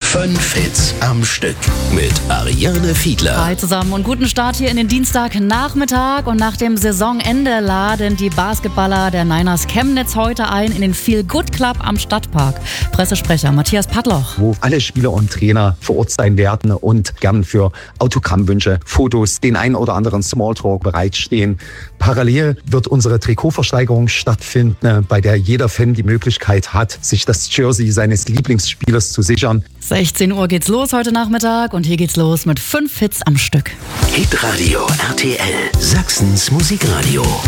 5 Hits am Stück mit Ariane Fiedler. Hi zusammen und guten Start hier in den Dienstagnachmittag. Und nach dem Saisonende laden die Basketballer der Niners Chemnitz heute ein in den Feel Good Club am Stadtpark. Pressesprecher Matthias Padloch. Wo alle Spieler und Trainer vor Ort sein werden und gern für Autogrammwünsche, Fotos, den einen oder anderen Smalltalk bereitstehen. Parallel wird unsere Trikotversteigerung stattfinden, bei der jeder Fan die Möglichkeit hat, sich das Jersey seines Lieblingsspielers zu sichern. 16 Uhr geht's los heute Nachmittag und hier geht's los mit 5 Hits am Stück. Hitradio RTL, Sachsens Musikradio.